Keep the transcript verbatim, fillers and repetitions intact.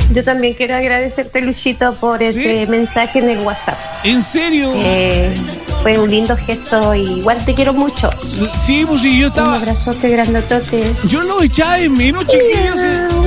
Yo también quiero agradecerte, Luchito, por ese ¿Sí? mensaje en el WhatsApp. ¿En serio? Eh, fue un lindo gesto y igual te quiero mucho. Sí, pues sí, yo Un estaba... abrazote grandotote. Yo lo echaba de menos, chiquillos.